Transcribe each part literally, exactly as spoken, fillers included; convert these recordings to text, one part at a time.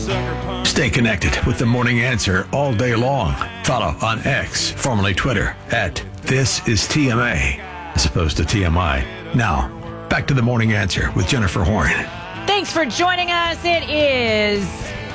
Stay connected with The Morning Answer all day long. Follow on X, formerly Twitter, at This is T M A, as opposed to T M I. Now, back to The Morning Answer with Jennifer Horn. Thanks for joining us. It is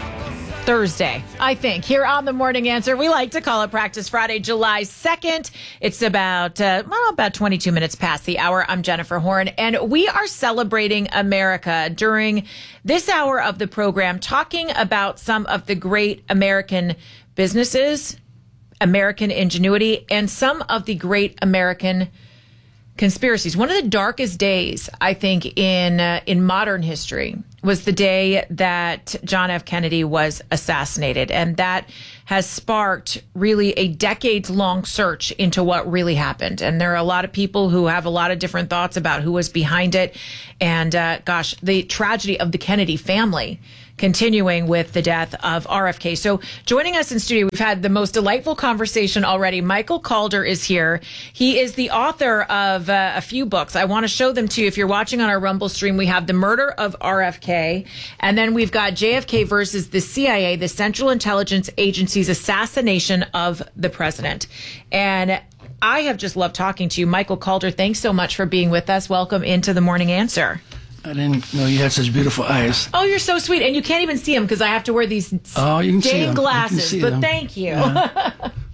Thursday, I think, here on The Morning Answer. We like to call it Practice Friday, July second. It's about, uh, well, about twenty-two minutes past the hour. I'm Jennifer Horn, and we are celebrating America during this hour of the program, talking about some of the great American businesses, American ingenuity, and some of the great American conspiracies. One of the darkest days, I think, in uh, in modern history was the day that John F. Kennedy was assassinated. And that has sparked really a decades-long search into what really happened. And there are a lot of people who have a lot of different thoughts about who was behind it. And uh, gosh, the tragedy of the Kennedy family continuing with the death of R F K. So joining us in studio, we've had the most delightful conversation already. Michael Calder is here. He is the author of uh, a few books. I want to show them to you. If you're watching on our Rumble stream, we have The Murder of R F K, and then we've got J F K versus the C I A, the Central Intelligence Agency's assassination of the president. And I have just loved talking to you. Michael Calder, thanks so much for being with us. Welcome into The Morning Answer. I didn't know you had such beautiful eyes. Oh, you're so sweet. And you can't even see them because I have to wear these oh, you can dang see glasses. see but them. Thank you. Yeah.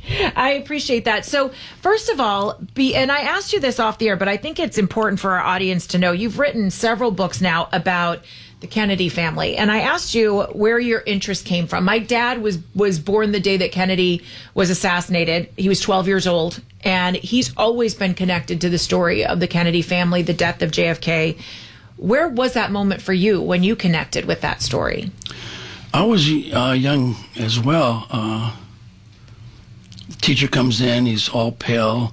I appreciate that. So first of all, be, and I asked you this off the air, but I think it's important for our audience to know, you've written several books now about the Kennedy family. And I asked you where your interest came from. My dad was, was born the day that Kennedy was assassinated. He was twelve years old. And he's always been connected to the story of the Kennedy family, the death of J F K. Where was that moment for you when you connected with that story? I was uh, young as well. Uh, the teacher comes in, he's all pale.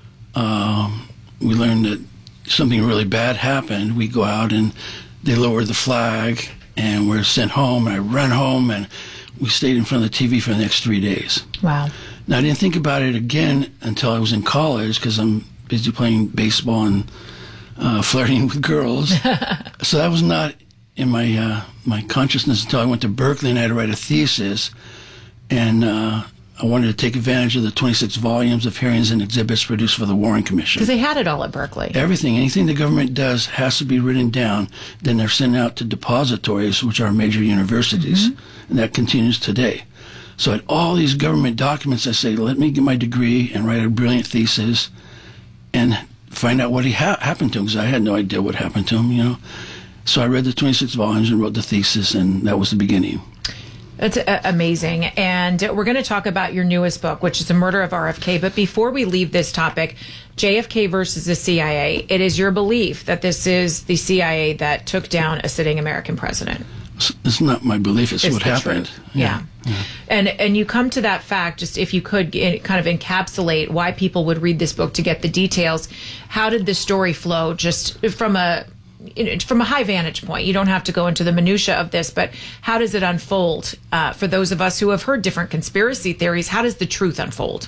Um, we learn that something really bad happened. We go out and they lower the flag and we're sent home. And I run home and we stayed in front of the T V for the next three days. Wow. Now, I didn't think about it again until I was in college because I'm busy playing baseball and Uh, flirting with girls. So that was not in my uh, my consciousness until I went to Berkeley and I had to write a thesis. And uh, I wanted to take advantage of the twenty-six volumes of hearings and exhibits produced for the Warren Commission. Because they had it all at Berkeley. Everything, anything the government does has to be written down. Then they're sent out to depositories, which are major universities. Mm-hmm. And that continues today. So at all these government documents, I say, let me get my degree and write a brilliant thesis and find out what he ha- happened to him, because I had no idea what happened to him, you know. So I read the twenty-six volumes and wrote the thesis, and that was the beginning. That's uh, amazing. And we're going to talk about your newest book, which is The Murder of R F K. But before we leave this topic, J F K versus the C I A, it is your belief that this is the C I A that took down a sitting American president. It's not my belief. It's, it's what happened. Yeah. Yeah. yeah. And and you come to that fact, just if you could kind of encapsulate why people would read this book to get the details. How did the story flow just from a from a high vantage point? You don't have to go into the minutia of this, but how does it unfold uh, for those of us who have heard different conspiracy theories? How does the truth unfold?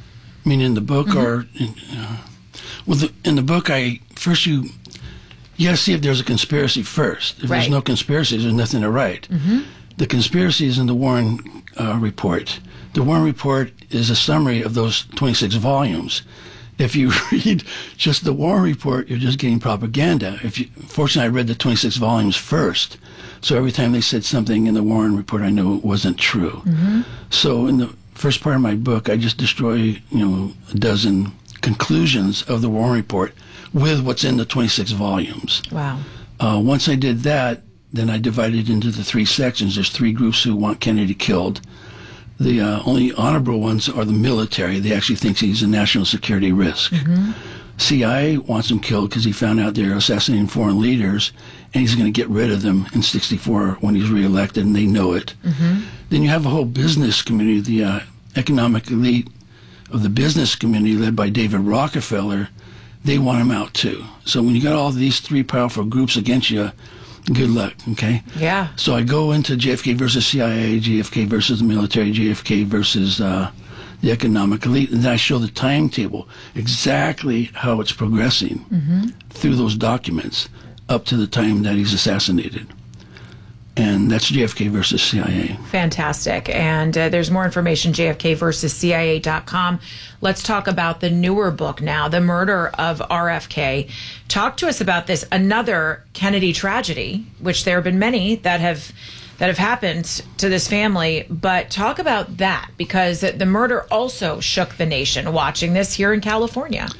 I mean, in the book mm-hmm. or in, uh, well, the, in the book, I first you. You got to see if there's a conspiracy first. If right. there's no conspiracy, there's nothing to write. Mm-hmm. The conspiracy is in the Warren uh, Report. The Warren Report is a summary of those twenty-six volumes. If you read just the Warren Report, you're just getting propaganda. If you, fortunately, I read the twenty-six volumes first, so every time they said something in the Warren Report, I knew it wasn't true. Mm-hmm. So in the first part of my book, I just destroy, you know, a dozen conclusions of the Warren Report with what's in the twenty-six volumes. Wow. Uh, once I did that, then I divided into the three sections. There's three groups who want Kennedy killed. The uh, only honorable ones are the military. They actually think he's a national security risk. Mm-hmm. C I A wants him killed because he found out they're assassinating foreign leaders, and he's going to get rid of them in sixty-four when he's reelected, and they know it. Mm-hmm. Then you have a whole business community, the uh, economic elite of the business community led by David Rockefeller. They want him out too. So when you got all these three powerful groups against you, good luck, okay? Yeah. So I go into J F K versus C I A, J F K versus the military, J F K versus uh, the economic elite, and then I show the timetable, exactly how it's progressing mm-hmm. through those documents up to the time that he's assassinated. And that's J F K versus C I A. Fantastic. And uh, there's more information, J F K versus C I A dot com. Let's talk about the newer book now, The Murder of R F K. Talk to us about this, another Kennedy tragedy, which there have been many that have that have happened to this family. But talk about that, because the murder also shook the nation, watching this here in California.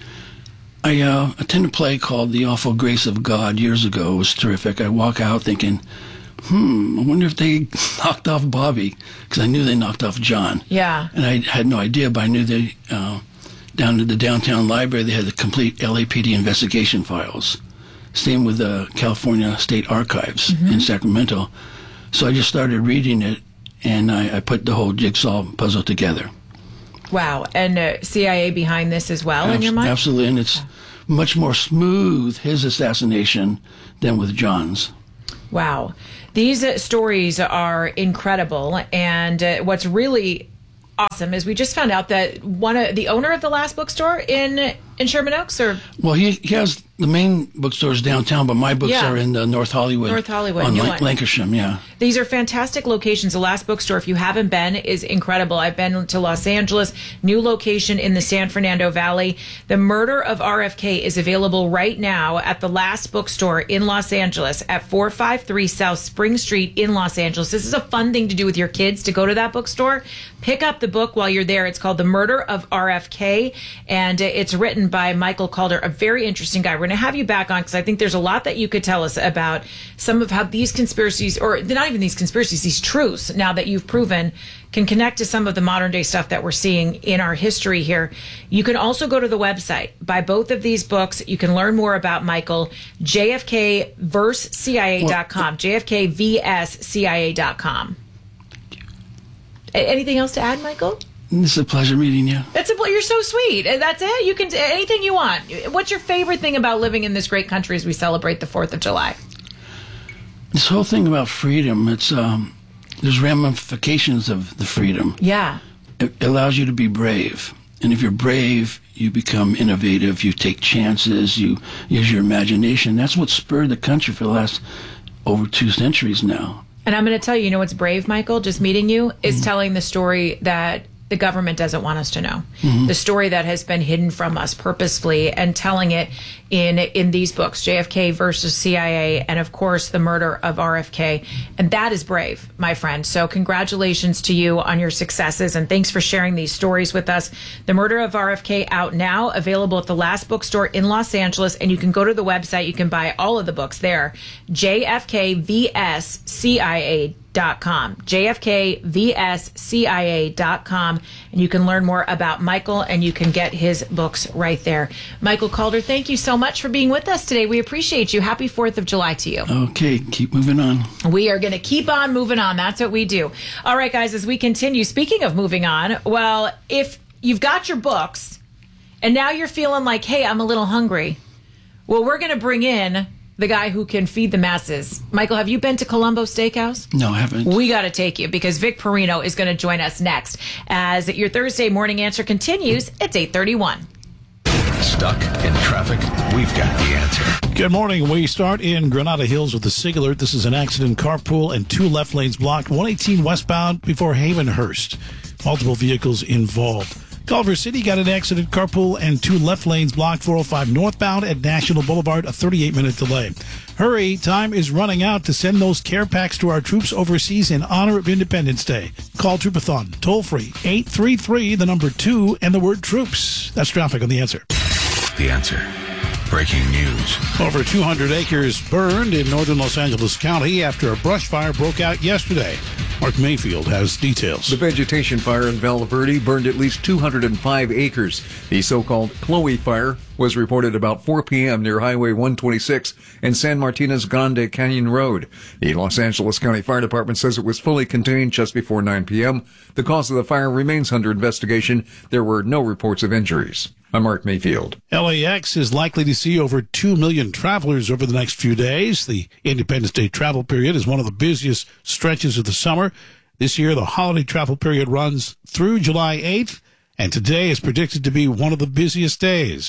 I uh, attended a play called The Awful Grace of God years ago. It was terrific. I walk out thinking, hmm, I wonder if they knocked off Bobby, because I knew they knocked off John. Yeah. And I had no idea, but I knew they, uh, down at the downtown library, they had the complete L A P D investigation files. Same with the California State Archives mm-hmm. in Sacramento. So I just started reading it, and I, I put the whole jigsaw puzzle together. Wow. And uh, C I A behind this as well, Abs- in your mind? Absolutely. And it's much more smooth, his assassination, than with John's. Wow. These uh, stories are incredible. And uh, what's really awesome is we just found out that one of the owner of the last bookstore in in Sherman Oaks, or well, he, he has the main bookstores downtown, but my books yeah. are in the North Hollywood, North Hollywood, on New Lan- Line. Lancashire. Yeah, these are fantastic locations. The last bookstore, if you haven't been, is incredible. I've been to Los Angeles, new location in the San Fernando Valley. The Murder of R F K is available right now at the last bookstore in Los Angeles at four five three South Spring Street in Los Angeles. This is a fun thing to do with your kids, to go to that bookstore. Pick up the book while you're there. It's called The Murder of R F K, and it's written by Michael Calder, a very interesting guy. We're going to have you back on because I think there's a lot that you could tell us about some of how these conspiracies, or not even these conspiracies, these truths, now that you've proven, can connect to some of the modern day stuff that we're seeing in our history here. You can also go to the website, buy both of these books. You can learn more about Michael, J F K versus C I A dot com, J F K V S C I A dot com. Anything else to add, Michael? It's a pleasure meeting you. It's a you're so sweet. That's it. You can anything you want. What's your favorite thing about living in this great country as we celebrate the Fourth of July? This whole thing about freedom. It's um, there's ramifications of the freedom. Yeah, it allows you to be brave, and if you're brave, you become innovative. You take chances. You use your imagination. That's what spurred the country for the last over two centuries now. And I'm going to tell you, you know what's brave, Michael, just meeting you, is mm-hmm. telling the story that the government doesn't want us to know. Mm-hmm. The story that has been hidden from us purposefully, and telling it in in these books, J F K versus C I A, and of course the murder of R F K. And that is brave, my friend. So congratulations to you on your successes, and thanks for sharing these stories with us. The Murder of R F K out now, available at the last bookstore in Los Angeles, and you can go to the website. You can buy all of the books there, J F K V S C I A dot com, J F K V S C I A dot com, and you can learn more about Michael, and you can get his books right there. Michael Calder, thank you so much for being with us today. We appreciate you. Happy fourth of July to you. Okay, keep moving on. We are going to keep on moving on. That's what we do. All right, guys, as we continue, speaking of moving on, well, if you've got your books and now you're feeling like, hey, I'm a little hungry, well, we're going to bring in the guy who can feed the masses. Michael, have you been to Colombo Steakhouse? No, I haven't. We got to take you, because Vic Perino is going to join us next. As your Thursday morning answer continues, it's eight thirty-one. Stuck in traffic? We've got the answer. Good morning. We start in Granada Hills with the SIG alert. This is an accident, carpool, and two left lanes blocked. one eighteen westbound before Havenhurst. Multiple vehicles involved. Culver City got an accident, carpool, and two left lanes blocked. four oh five northbound at National Boulevard, a thirty-eight minute delay. Hurry, time is running out to send those care packs to our troops overseas in honor of Independence Day. Call Troopathon, toll free, eight three three, the number two, and the word troops. That's traffic on The Answer. The Answer. Breaking news. Over two hundred acres burned in northern Los Angeles County after a brush fire broke out yesterday. Mark Mayfield has details. The vegetation fire in Val Verde burned at least two hundred five acres. The so-called Chloe fire was reported about four p.m. near Highway one twenty-six and San Martinez Grande Canyon Road. The Los Angeles County Fire Department says it was fully contained just before nine p.m. The cause of the fire remains under investigation. There were no reports of injuries. I'm Mark Mayfield. L A X is likely to see over two million travelers over the next few days. The Independence Day travel period is one of the busiest stretches of the summer. This year, the holiday travel period runs through July eighth, and today is predicted to be one of the busiest days.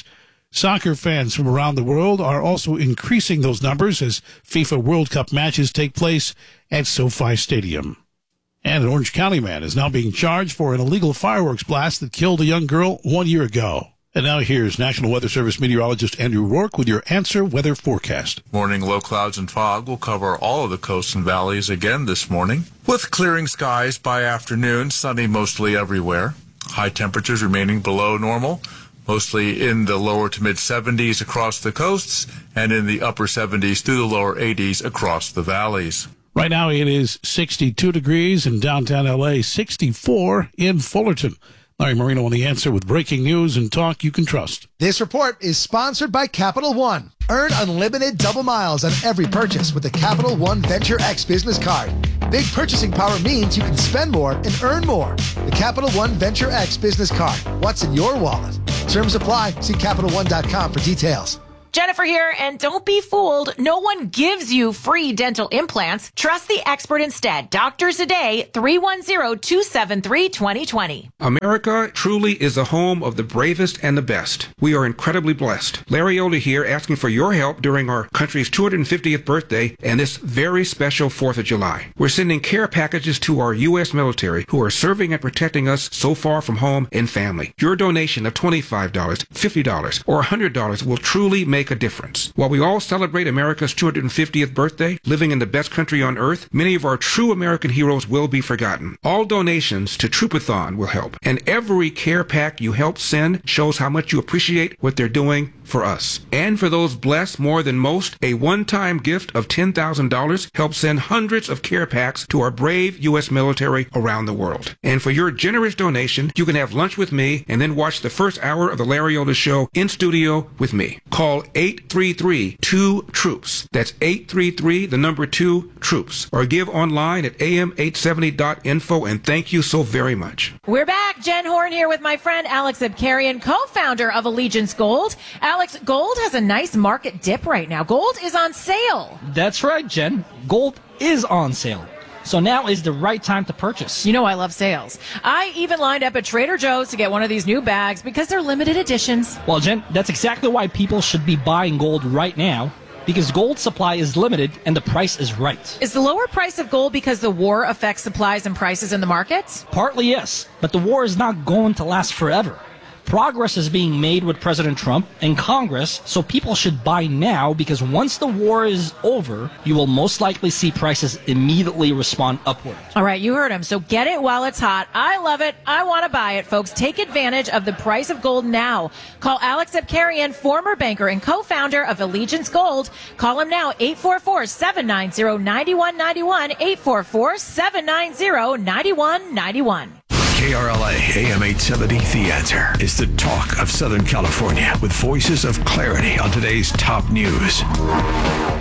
Soccer fans from around the world are also increasing those numbers as FIFA World Cup matches take place at SoFi Stadium. And an Orange County man is now being charged for an illegal fireworks blast that killed a young girl one year ago. And now here's National Weather Service meteorologist Andrew Rourke with your Answer Weather Forecast. Morning low clouds and fog will cover all of the coasts and valleys again this morning, with clearing skies by afternoon, sunny mostly everywhere. High temperatures remaining below normal, mostly in the lower to mid seventies across the coasts and in the upper seventies through the lower eighties across the valleys. Right now it is sixty-two degrees in downtown L A, sixty-four in Fullerton. Larry Marino on The Answer with breaking news and talk you can trust. This report is sponsored by Capital One. Earn unlimited double miles on every purchase with the Capital One Venture X business card. Big purchasing power means you can spend more and earn more. The Capital One Venture X business card. What's in your wallet? Terms apply. See Capital One dot com for details. Jennifer here, and don't be fooled. No one gives you free dental implants. Trust the expert instead. Doctors Today, three one zero, two seven three, two zero two zero. America truly is the home of the bravest and the best. We are incredibly blessed. Larry Older here, asking for your help during our country's two hundred fiftieth birthday and this very special fourth of July. We're sending care packages to our U S military who are serving and protecting us so far from home and family. Your donation of twenty-five dollars, fifty dollars, or one hundred dollars will truly make a difference. While we all celebrate America's two hundred fiftieth birthday, living in the best country on earth, many of our true American heroes will be forgotten. All donations to Troopathon will help, and every care pack you help send shows how much you appreciate what they're doing for us. And for those blessed more than most, a one-time gift of ten thousand dollars helps send hundreds of care packs to our brave U S military around the world. And for your generous donation, you can have lunch with me and then watch the first hour of the Larry Older Show in studio with me. Call eight three three, two, troops. That's eight three three, the number two, troops. Or give online at A M eight seventy dot info, and thank you so very much. We're back. Jen Horn here with my friend Alex Abkarian, co-founder of Allegiance Gold. Alex, gold has a nice market dip right now. Gold is on sale. That's right, Jen. Gold is on sale. So now is the right time to purchase. You know I love sales. I even lined up at Trader Joe's to get one of these new bags because they're limited editions. Well, Jen, that's exactly why people should be buying gold right now, because gold supply is limited and the price is right. Is the lower price of gold because the war affects supplies and prices in the markets? Partly, yes, but the war is not going to last forever. Progress is being made with President Trump and Congress, so people should buy now, because once the war is over, you will most likely see prices immediately respond upward. All right, you heard him. So get it while it's hot. I love it. I want to buy it, folks. Take advantage of the price of gold now. Call Alex Abkarian, former banker and co-founder of Allegiance Gold. Call him now, eight four four, seven nine zero, nine one nine one, eight four four, seven nine zero, nine one nine one. K R L A A M eight seventy, The Answer is the talk of Southern California with voices of clarity on today's top news.